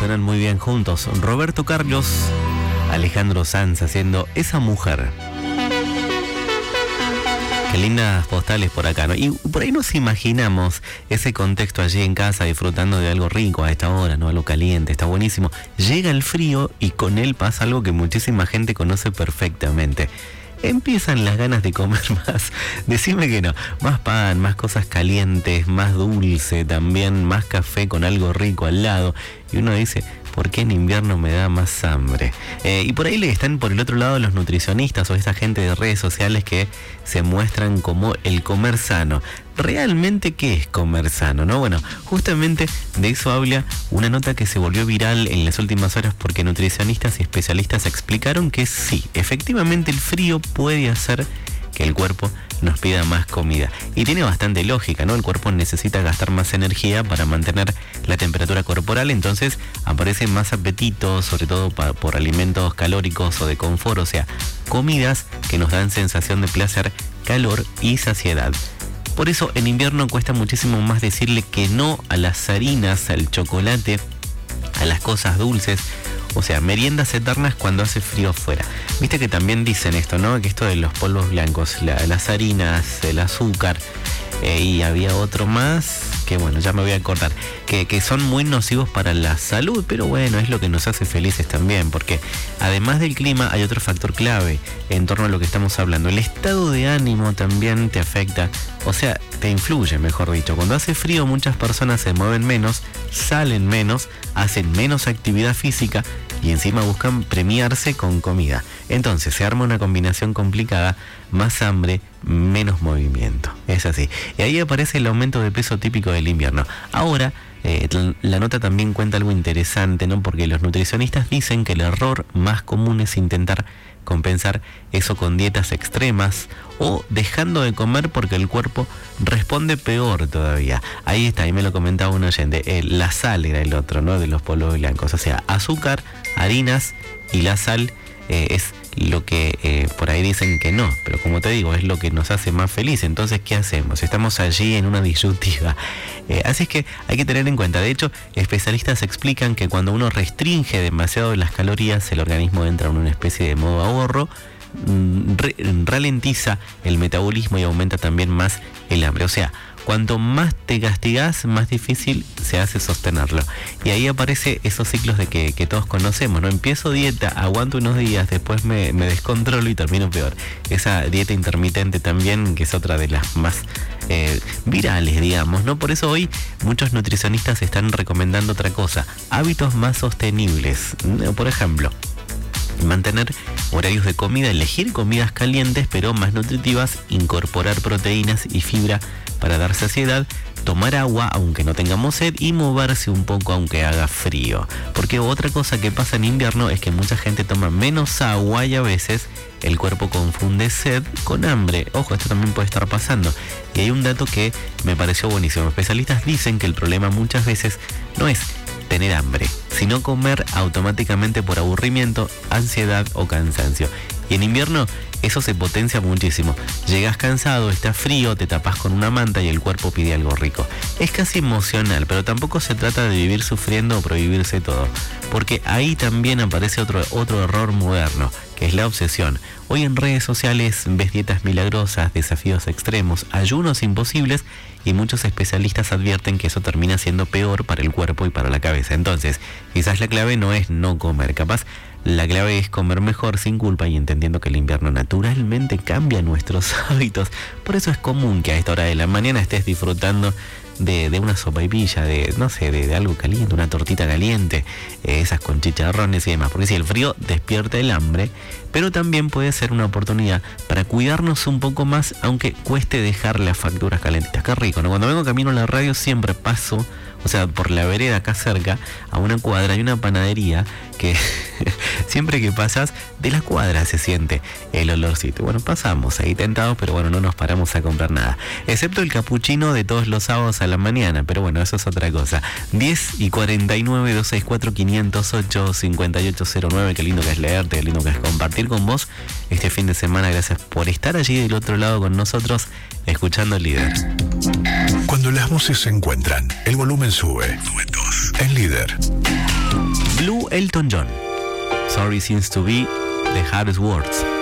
suenan muy bien juntos. Roberto Carlos, Alejandro Sanz haciendo Esa Mujer. Qué lindas postales por acá, ¿no? Y por ahí nos imaginamos ese contexto allí en casa disfrutando de algo rico a esta hora, ¿no? Algo caliente, está buenísimo. Llega el frío y con él pasa algo que muchísima gente conoce perfectamente. Empiezan las ganas de comer más, decime que no, más pan, más cosas calientes, más dulce también, más café con algo rico al lado. Y uno dice, ¿por qué en invierno me da más hambre? Y por ahí le están por el otro lado los nutricionistas o esa gente de redes sociales que se muestran como el comer sano. ¿Realmente qué es comer sano, no? Bueno, justamente de eso habla una nota que se volvió viral en las últimas horas porque nutricionistas y especialistas explicaron que sí, efectivamente el frío puede hacer que el cuerpo nos pida más comida. Y tiene bastante lógica, ¿no? El cuerpo necesita gastar más energía para mantener la temperatura corporal, entonces aparece más apetito, sobre todo por alimentos calóricos o de confort, o sea, comidas que nos dan sensación de placer, calor y saciedad. Por eso en invierno cuesta muchísimo más decirle que no a las harinas, al chocolate, a las cosas dulces, o sea, meriendas eternas cuando hace frío afuera. Viste que también dicen esto, ¿no? Que esto de los polvos blancos, las harinas, el azúcar, y había otro más, que bueno, ya me voy a acordar, que son muy nocivos para la salud, pero bueno, es lo que nos hace felices también, porque además del clima hay otro factor clave en torno a lo que estamos hablando. El estado de ánimo también te afecta, o sea, te influye, mejor dicho. Cuando hace frío muchas personas se mueven menos, salen menos, hacen menos actividad física y encima buscan premiarse con comida. Entonces se arma una combinación complicada, más hambre, menos movimiento. Es así. Y ahí aparece el aumento de peso típico del invierno. Ahora, la nota también cuenta algo interesante, ¿no? Porque los nutricionistas dicen que el error más común es intentar compensar eso con dietas extremas o dejando de comer porque el cuerpo responde peor todavía. Ahí está, ahí me lo comentaba un oyente, la sal era el otro, ¿no? De los polvos blancos, o sea, azúcar, harinas y la sal es lo que por ahí dicen que no, pero como te digo, es lo que nos hace más feliz. Entonces, ¿qué hacemos? Estamos allí en una disyuntiva. Así es que hay que tener en cuenta. De hecho, especialistas explican que cuando uno restringe demasiado las calorías, el organismo entra en una especie de modo ahorro, ralentiza el metabolismo y aumenta también más el hambre. O sea, cuanto más te castigás, más difícil se hace sostenerlo. Y ahí aparece esos ciclos de que todos conocemos, ¿no? Empiezo dieta, aguanto unos días, después me descontrolo y termino peor. Esa dieta intermitente también, que es otra de las más virales, digamos, ¿no? Por eso hoy muchos nutricionistas están recomendando otra cosa, hábitos más sostenibles. Por ejemplo, mantener horarios de comida, elegir comidas calientes pero más nutritivas, incorporar proteínas y fibra para dar saciedad, tomar agua aunque no tengamos sed y moverse un poco aunque haga frío. Porque otra cosa que pasa en invierno es que mucha gente toma menos agua y a veces el cuerpo confunde sed con hambre. Ojo, esto también puede estar pasando. Y hay un dato que me pareció buenísimo. Especialistas dicen que el problema muchas veces no es tener hambre, sino comer automáticamente por aburrimiento, ansiedad o cansancio. Y en invierno eso se potencia muchísimo. Llegas cansado, está frío, te tapas con una manta y el cuerpo pide algo rico. Es casi emocional, pero tampoco se trata de vivir sufriendo o prohibirse todo. Porque ahí también aparece otro error moderno, que es la obsesión. Hoy en redes sociales ves dietas milagrosas, desafíos extremos, ayunos imposibles y muchos especialistas advierten que eso termina siendo peor para el cuerpo y para la cabeza. Entonces, quizás la clave no es no comer, capaz la clave es comer mejor sin culpa y entendiendo que el invierno naturalmente cambia nuestros hábitos. Por eso es común que a esta hora de la mañana estés disfrutando de una sopaipilla, de algo caliente, una tortita caliente, esas con chicharrones y demás. Porque si el frío despierta el hambre, pero también puede ser una oportunidad para cuidarnos un poco más, aunque cueste dejar las facturas calentitas. Qué rico, ¿no? Cuando vengo camino a la radio siempre paso, o sea, por la vereda acá cerca, a una cuadra hay una panadería que siempre que pasas de la cuadra se siente el olorcito. Bueno, pasamos ahí tentados, pero bueno, no nos paramos a comprar nada, excepto el capuchino de todos los sábados a la mañana, pero bueno, eso es otra cosa. 10:49, 264-508-5809. Qué lindo que es leerte, qué lindo que es compartir con vos este fin de semana. Gracias por estar allí del otro lado con nosotros, escuchando Líder. Cuando las voces se encuentran, el volumen sube. Duetos en Líder. Blue Elton John. Sorry seems to be the hardest words.